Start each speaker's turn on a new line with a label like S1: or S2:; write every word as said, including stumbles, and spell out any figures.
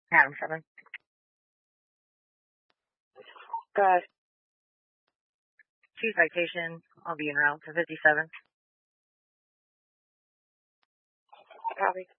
S1: Adam seven.
S2: Got
S1: Two citation. I'll be en route to fifty-seven.
S2: Copy.